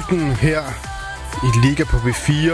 aften her i Liga på B4.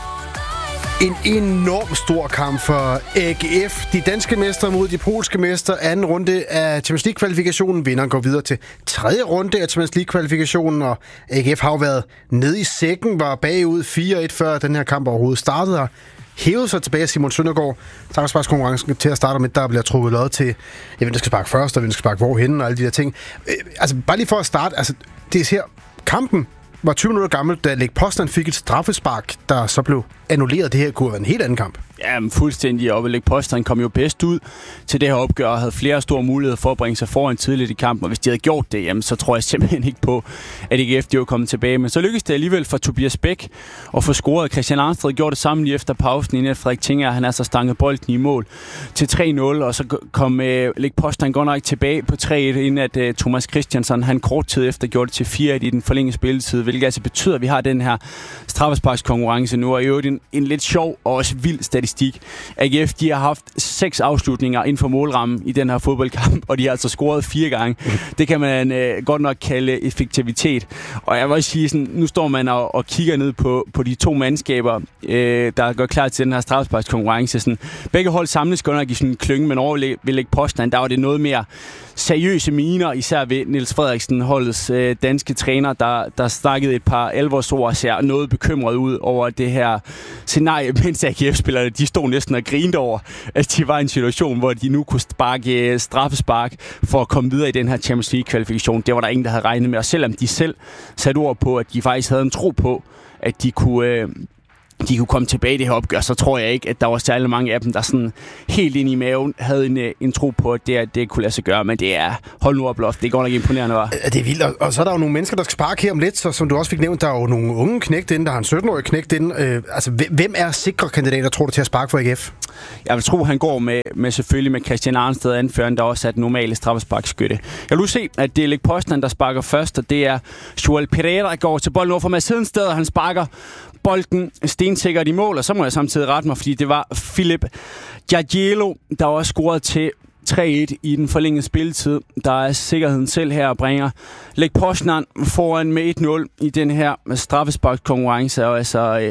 En enorm stor kamp for AGF. De danske mestre mod de polske mestre. Anden runde af Champions League-kvalifikationen. Vinderen går videre til tredje runde af Champions League-kvalifikationen. Og AGF har jo været nede i sækken, var bagud 4-1 før den her kamp overhovedet startede her. Hævede sig tilbage af Simon Søndergaard. Straffesparkskonkurrencen til at starte med, der bliver trukket lod til, hvem der skal sparke først, og hvem der skal sparke hvorhenne, og alle de der ting. Bare lige for at starte, det her kampen var 20 minutter gammel, da Lech Poznan fik et straffespark, der så blev annulleret. Det her kunne være en helt anden kamp. Ja, fuldstændig. Og Lech Poznan kom jo bedst ud til det her opgør og havde flere store muligheder for at bringe sig foran tidligt i kampen. Og hvis de havde gjort det, jamen, så tror jeg simpelthen ikke på, at AGF de var kommet tilbage. Men så lykkedes det alligevel for Tobias Bæk at få scoret. Christian Arnstad gjorde det samme lige efter pausen, inden Frederik Tinger, han så stanget bolden i mål til 3-0. Og så kom Lech Poznan godt nok tilbage på 3-1, inden at Thomas Christiansen, han kort tid efter gjorde det til 4-1 i den forlængede spilletid, hvilket altså betyder, at vi har den her straffesparkskonkurrence nu. Og i øvrigt en lidt sjov og også vild statistik. AGF, de har haft 6 afslutninger inden for målrammen i den her fodboldkamp, og de har altså scoret 4 gange. Det kan man godt nok kalde effektivitet. Og jeg vil sige, sådan, nu står man og kigger ned på de to mandskaber, der går klar til den her straffesparkskonkurrence. Sådan, begge hold samles godt nok i sådan en klynge, men over ved Lech Poznan, der var det noget mere seriøse miner, især ved Niels Frederiksen, holdets danske træner, der snakkede et par alvorsord og ser noget bekymret ud over det her scenarie, mens AGF-spillerne, de stod næsten og grinede over, at de var i en situation, hvor de nu kunne sparke straffespark for at komme videre i den her Champions League-kvalifikation. Det var der ingen, der havde regnet med, og selvom de selv satte ord på, at de faktisk havde en tro på, at de kunne komme tilbage i det her opgør, så tror jeg ikke, at der var særlig mange af dem, der sådan helt ind i maven havde en tro på, at det kunne lade sig gøre, men det er, hold nu op, Loft, det er godt nok imponerende, var. Det er vildt, og så er der jo nogle mennesker, der skal sparke her om lidt, så som du også fik nævnt, der er jo nogle unge knægt inde, der har en 17-årig knægt inde. Hvem er sikre kandidater, tror du, til at sparke for AGF? Jeg vil tro, han går med selvfølgelig med Christian Arnstad anføreren, der også er den normale straffesparkskytte. Jeg vil se, at det er Lech Poznan, der sparker først, og det er Joel Pereira, der går til bolden over for Mads Hedensted, og han sparker bolden stensikkert i mål, og så må jeg samtidig rette mig, fordi det var Philip Giagiello, der også scorede til 3-1 i den forlængede spilletid. Der er sikkerheden selv her og bringer Lech Poznan foran med 1-0 i den her straffesparkskonkurrence, og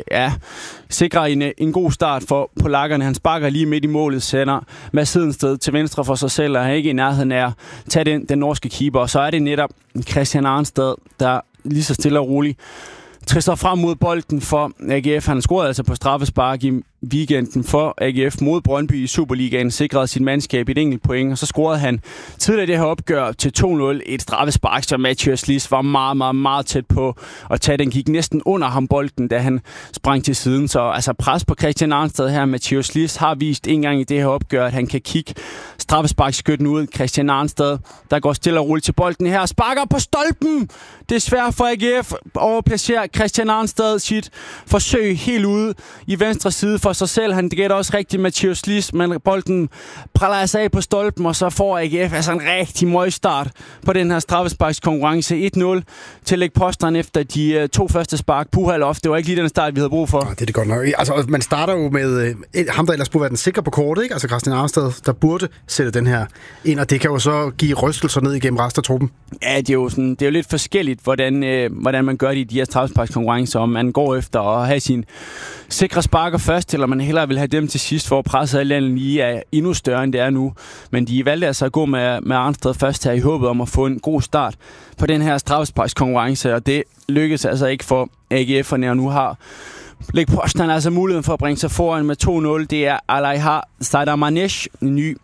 sikrer en god start for polakkerne. Han sparker lige midt i målet, sender Mads Hedensted til venstre for sig selv, og han er ikke i nærheden af at tage den norske keeper. Og så er det netop Christian Arnstad, der lige så stille og roligt trister frem mod bolden for AGF. Han scorede altså på straffespark i weekenden for AGF mod Brøndby i Superligaen, sikrede sit mandskab et enkelt point, og så scorede han tidligere det her opgør til 2-0. Et straffespark, som Mathias Liss var meget, meget, meget tæt på at tage. Den gik næsten under ham bolden, da han sprang til siden. Så altså pres på Christian Arnstad her. Mathias Liss har vist en gang i det her opgør, at han kan kigge straffesparkskytten ud. Christian Arnstad, der går stille og roligt til bolden her, sparker på stolpen. Det er svært for AGF at placere Christian Arnstad sit forsøg helt ude i venstre side for sig selv. Han gætter også rigtigt Mathias Liss, men bolden praller sig af på stolpen, og så får AGF altså en rigtig møgstart på den her straffesparkskonkurrence. 1-0 til Lech Poznan efter de 2 første spark. Det var ikke lige den start, vi havde brug for. Det er det godt nok. Altså, man starter jo med ham, der ellers burde være den sikre på kortet, ikke? Altså Christian Arnstad, der burde sætte den her ind, og det kan jo så give rystelser ned igennem resten af truppen. Ja, det er jo lidt forskelligt, hvordan man gør det i de her straffesparkskonkurrencer, om man går efter at have sin sikre sparker først, eller man hellere vil have dem til sidst, for at presse alle landet lige er endnu større, end det er nu. Men de valgte altså at gå med Arnstad først her i håbet om at få en god start på den her straffesparkskonkurrence, og det lykkedes altså ikke for AGF'erne, og nu har Lech Poznan altså muligheden for at bringe sig foran med 2-0. Det er Alaiha Saidamaneh, en ny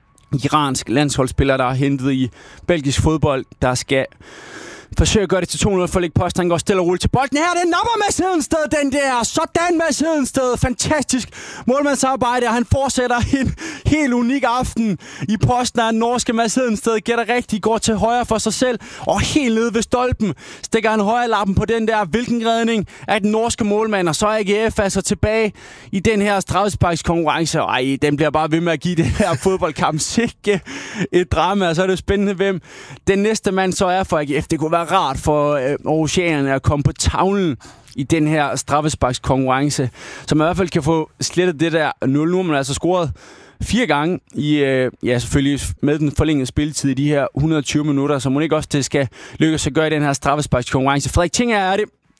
iransk landsholdsspiller, der er hentet i belgisk fodbold, der skal forsøger at gøre det til 2-0 for Lech Poznan. Går stille og roligt til bolden her. Den napper Mads Hedensted, den der. Sådan Mads Hedensted. Fantastisk målmandsarbejde. Han fortsætter en helt unik aften i Poznan. Norske Mads Hedensted gætter rigtigt. Går til højre for sig selv. Og helt nede ved stolpen stikker han højre lappen på den der. Hvilken redning af den norske målmand. Og så er AGF altså tilbage i den her straffesparkskonkurrence. Ej, den bliver bare ved med at give det her fodboldkamp sikke et drama. Og så er det spændende, hvem den næste mand så er for AGF. Det kunne være rart for Aarhusianerne at komme på tavlen i den her straffesparkskonkurrence, så man i hvert fald kan få slettet det der 0. Nu har man altså scoret 4 gange i, selvfølgelig med den forlængede spilletid i de her 120 minutter, så må ikke også det skal lykkes at gøre i den her straffesparkskonkurrence. Frederik Tinger er det,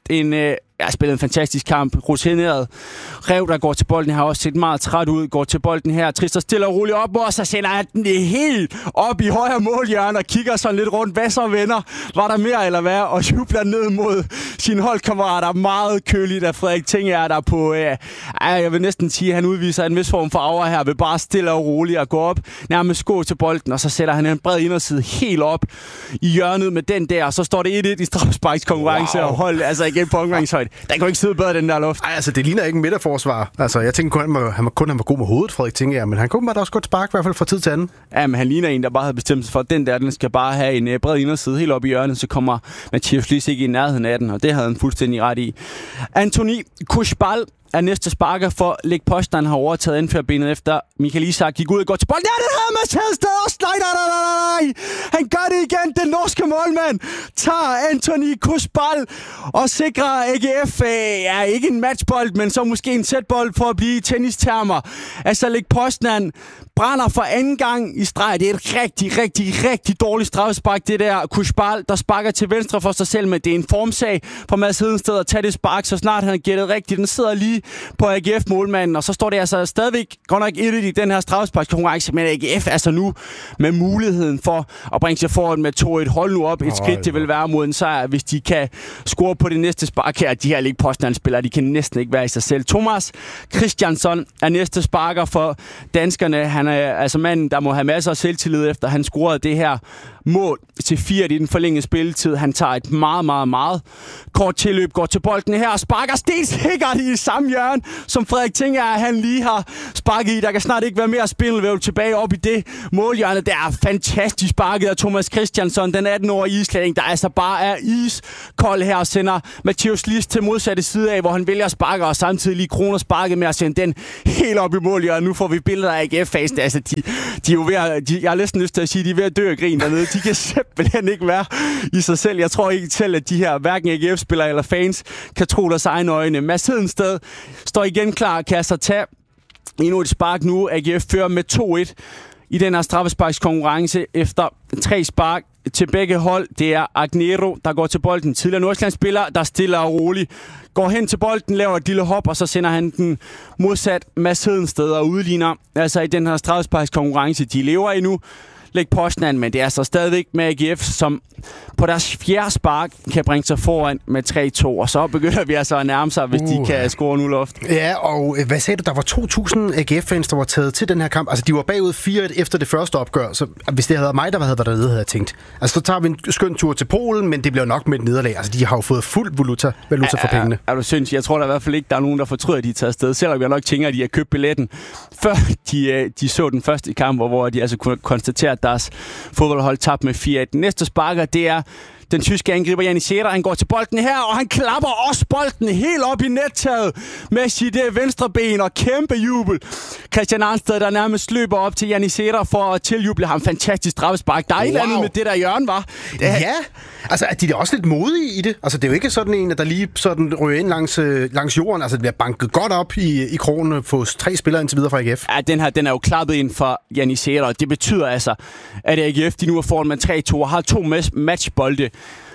Jeg har spillet en fantastisk kamp. Rutineret Rev, der går til bolden, har også set meget træt ud. Går til bolden her. Tristan stiller og roligt op, og så sender han den helt op i højre målhjørne og kigger sådan lidt rundt. Hvad så, venner? Var der mere eller hvad? Og jubler ned mod sine holdkammerater. Meget køligt af Frederik Tinger, der på... jeg vil næsten sige, at han udviser en vis form for aura her. Vil bare stille og roligt og gå op. Nærmest gå til bolden, og så sætter han en bred inderside helt op i hjørnet med den der. Og så står det 1-1 i straffesparkskonkurrence og hold altså igen på omgangshøjde. Der kan jo ikke sidde bedre den der luft. Ej, altså det ligner ikke en midterforsvar. Altså jeg tænker kun, han var god med hovedet, Frederik Tinger, men han kunne bare også godt sparke i hvert fald fra tid til anden. Ja, men han ligner en, der bare havde bestemt sig for, at den skal bare have en bred inderside helt op i hjørnet, så kommer Mathias Flis ikke i nærheden af den, og det havde han fuldstændig ret i. Anthony Kouchbal er næste sparker for Lech Poznan, har overtaget anførbenet efter Michael Isak gik ud og går til bolden. Ja, den havde Mads Hedensted også. Nej. Han gør det igen. Den norske målmand tager Anthony Kouchbal og sikrer AGF. Ikke en matchbold, men så måske en sætbold for at blive tennistermer. Altså Lech Poznan brænder for anden gang i streg. Det er et rigtig dårligt straffespark, det der. Kouchbal, der sparker til venstre for sig selv, men det er en formsag for Mads Hedensted at tage det spark, så snart han har gættet rigtigt. Den sidder lige på AGF-målmanden, og så står det altså stadigvæk godt nok 1-1 i den her straffesparkskonkurrence, men AGF altså nu med muligheden for at bringe sig foran med 2-1. Hold nu op, et skridt det vil være mod en sejr, hvis de kan score på det næste spark her. De her Lech Poznan-spillere, de kan næsten ikke være i sig selv. Thomas Christiansson er næste sparker for danskerne. Han er altså manden, der må have masser af selvtillid efter han scorede det her mål til 4 i den forlængede spilletid. Han tager et meget kort tilløb, går til bolden her og sparker stensikkert i samme hjørne, som Frederik Tinger, han lige har sparket i. Der kan snart ikke være mere spindelvæv tilbage op i det målhjørne. Det er fantastisk sparket af Thomas Christiansson, den 18-årige islænding, der altså bare er iskold her og sender Mathias Lis til modsatte side af, hvor han vælger at sparke og samtidig lige kroner sparket med at sende den helt op i målhjørnet. Nu får vi billeder af AGF-fasen. Altså, de er jo ved at, jeg har næsten lyst til at sige, de er ved at dø af grin dernede. De kan simpelthen ikke være i sig selv. Jeg tror ikke selv, at de her hverken AGF-spillere eller fans kan tro deres egne øjne. Mads Hedensted står igen klar og kan altså tage endnu et spark nu. AGF fører med 2-1 i den her straffesparkskonkurrence efter 3 spark til begge hold. Det er Agnero, der går til bolden. Tidligere Nordsjællandsspiller, der stiller og roligt går hen til bolden, laver et lille hop, og så sender han den modsat Mads Hedensted og udligner. Altså i den her straffesparkskonkurrence, de lever endnu. Lech Poznan, men det er så stadigvæk med AGF, som på deres 4. spark kan bringe sig foran med 3-2, og så begynder vi altså at nærme sig, hvis de kan score nu luft. Ja, og hvad sagde du? Der var 2.000 AGF-fans, der var taget til den her kamp. Altså, de var bagud 4 efter det første opgør, så hvis det havde været mig, der havde været dernede, havde jeg tænkt. Altså, så tager vi en skøn tur til Polen, men det bliver nok med et nederlag. Altså, de har jo fået fuld valuta for pengene. Er du sindssygt? Jeg tror da i hvert fald ikke, der er nogen, der fortryder, at de er taget afsted, selvom jeg nok tænker, at de har købt billetten, før de så den første kamp, hvor de altså kunne konstatere, at deres fodboldhold tabte med 4-1. Den næste sparker, det er den tyske angriber Jannis Sæter. Han går til bolden her, og han klapper også bolden helt op i nettaget med sit venstre ben og kæmpe jubel. Christian Arnsted, der nærmest løber op til Jannis Sæter for at tiljuble ham. Fantastisk straffespark. Der er et eller andet med det der hjørne, var. Ja, altså de er også lidt modige i det. Altså det er jo ikke sådan en, der lige sådan ryger ind langs jorden. Altså det bliver banket godt op i krogen på 3 spillere indtil videre fra AGF. Ja, den er jo klappet ind for Jannis Sæter, og det betyder altså, at AGF de nu er foran med 3-2 og har 2 matchbolde.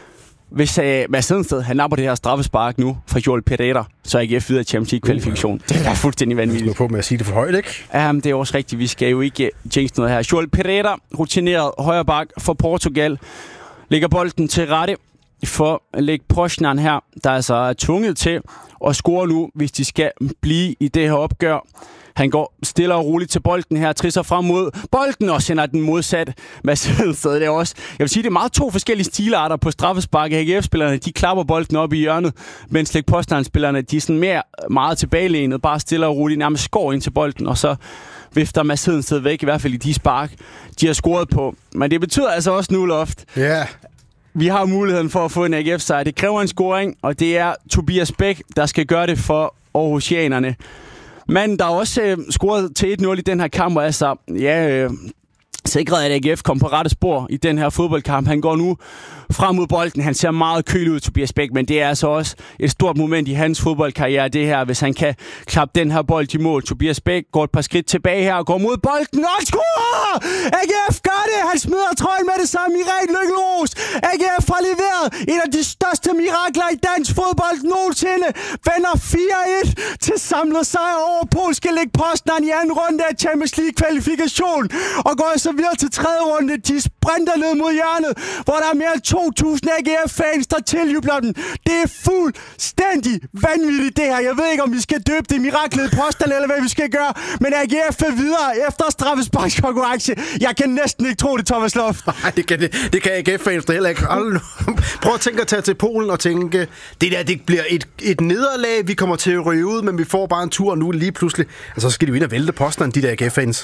Hvis Mads Hedensted, han napper det her straffespark nu fra Joel Pereira, så er AGF videre Champions League-kvalifikation. Det er fuldstændig vanvittigt. Du på med at sige det for højt, ikke? Ja, det er også rigtigt. Vi skal jo ikke jinx noget her. Joel Pereira, rutineret højre bak for Portugal, lægger bolden til rette for Lech Poznan her, der altså er tvunget til at score nu, hvis de skal blive i det her opgør. Han går stille og roligt til bolden her, trisser frem mod bolden og sender den modsat. Mads Hedensted, det er også. Jeg vil sige, det er meget 2 forskellige stilarter på straffespark. AGF-spillerne, de klapper bolden op i hjørnet, mens Lech Poznan-spillerne, de er sådan mere meget tilbagelænet, bare stille og roligt, nærmest skår ind til bolden, og så vifter Mads Hedensted væk, i hvert fald i de spark, de har scoret på. Men det betyder altså også nu loft. Ja. Yeah. Vi har muligheden for at få en AGF-sejr. Det kræver en scoring, og det er Tobias Bæk, der skal gøre det for Aarhusianerne. Men der er også scoret til 1-0 i den her kamp, og altså, sikrede, at AGF kom på rette spor i den her fodboldkamp. Han går nu frem mod bolden. Han ser meget kølig ud, Tobias Bæk, men det er altså også et stort moment i hans fodboldkarriere, det her, hvis han kan klappe den her bold i mål. Tobias Bæk går et par skridt tilbage her og går mod bolden og scorer! AGF gør det! Han smider trøjen med det samme. Michael Lykke-Ros. AGF har leveret en af de største mirakler i dansk fodbold nogensinde. Vender 4-1 til samlet sejr over polske Lech Poznan i anden runde af Champions League-kvalifikation. Og går så videre til tredje runde. De sprinter ned mod hjørnet, hvor der er mere end 2.000 AGF-fans, der tilhjubler dem. Det er fuldstændig vanvittigt, det her. Jeg ved ikke, om vi skal døbe det miraklet i Poznan, eller hvad vi skal gøre. Men AGF er videre efter straffesparkskonkurrence. Jeg kan næsten ikke tro det, Thomas Loft. Nej, det kan AGF-fans heller ikke. Prøv at tænke at tage til Polen og tænke, det bliver et nederlag, vi kommer til at ryge ud, men vi får bare en tur nu lige pludselig. Og så skal de jo ind og vælte Poznan, de der AGF-fans.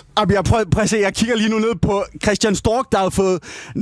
Jeg kigger lige nu ned på Christian Stork, der har fået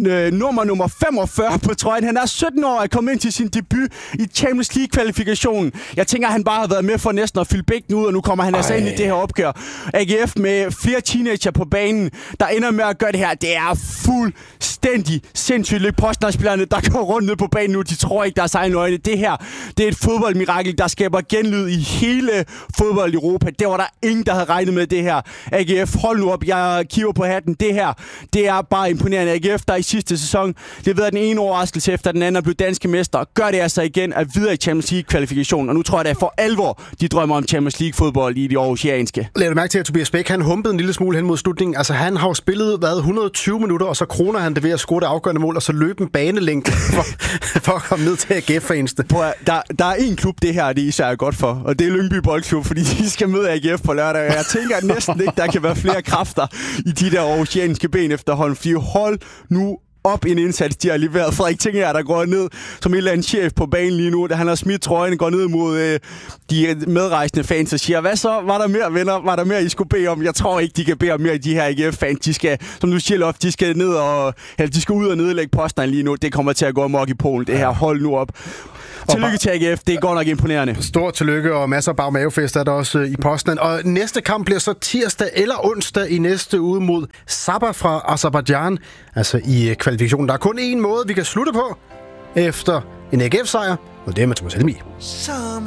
nummer 45 på trøjen. Han er 17 år og er kommet ind til sin debut i Champions League-kvalifikationen. Jeg tænker, at han bare har været med for næsten at fylde bækken ud, og nu kommer han altså ind i det her opgør. AGF med flere teenager på banen, der ender med at gøre det her. Det er fuldstændig sindssygt. Lech Poznan-spillerne, der går rundt ned på banen nu, de tror ikke deres egne øjne. Det her, det er et fodboldmirakel, der skaber genlyd i hele fodbold i Europa. Det var der ingen, der havde regnet med det her. AGF, hold nu op, jeg kigger på hatten. Det her, det er bare imponerende. AGF, der i sidste sæson, det ved den ene overraskelse efter den anden, er blevet danske mester. Gør det altså igen at videre i Champions League-kvalifikationen. Og nu tror jeg, at for alvor, de drømmer om Champions League-fodbold i de aarhusianske. Lad du mærke til, at Tobias Bæk, han humpede en lille smule hen mod slutningen. Altså, han har jo spillet 120 minutter, og så kroner han det ved at score det afgørende mål, og så løbe en banelængde for at komme ned til AGF-fansene. Der er en klub, det her, det især er godt for, og det er Lyngby Boldklub, fordi de skal møde AGF på lørdag. Jeg tænker næsten ikke, der kan være flere kræfter i de der aarhusianske ben efterhånden, fordi hold nu op en indsats, de har leveret. Frederik Tinger, der går ned som en eller anden chef på banen lige nu, da han har smidt trøjen, går ned mod de medrejsende fans og siger, hvad så? Var der mere, venner? Var der mere, I skulle bede om? Jeg tror ikke, de kan bede om mere, de her AGF-fans. De skal, som du siger, Loft, de skal ned og, eller de skal ud og nedlægge Poznan lige nu. Det kommer til at gå amok i Polen. Det her, hold nu op. Tillykke til AGF, det er godt nok imponerende. Stort tillykke, og masser af bagmavefest er der også i Poznan. Og næste kamp bliver så tirsdag eller onsdag i næste uge mod Sabah fra Aserbajdsjan. Altså i kvalifikationen. Der er kun én måde, vi kan slutte på efter en AGF-sejr, og det er med Thomas Helmig.